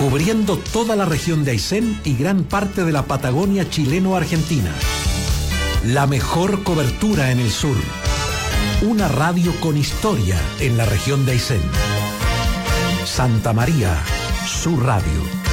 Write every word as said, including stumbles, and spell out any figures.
cubriendo toda la región de Aysén y gran parte de la Patagonia chileno-argentina. La mejor cobertura en el sur. Una radio con historia en la región de Aysén. Santa María, su radio.